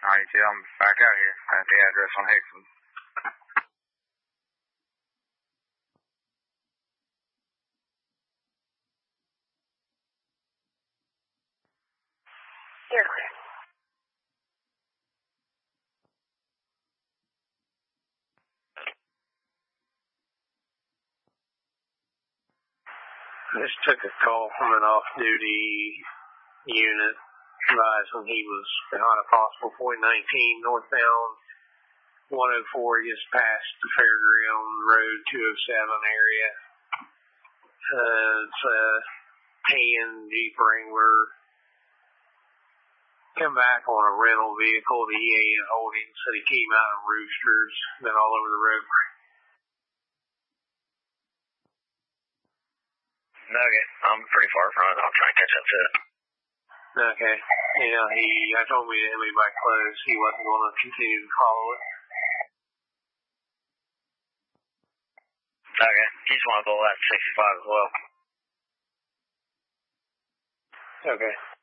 Alright, yeah, I'm back out here at the address on Hickson. You're clear. I just took a call from an off-duty unit advising he was behind a possible .19 northbound 104 just past the Fairground Road 207 area. It's a tan Jeep Wrangler. Come back on a rental vehicle. The EAN Holdings said he came out of Roosters, been all over the road. Okay, I'm pretty far from it. I'll try and catch up to it. Okay. I told me that him by close, he wasn't going to continue to follow it. Okay, you just want to go at 65 as well. Okay.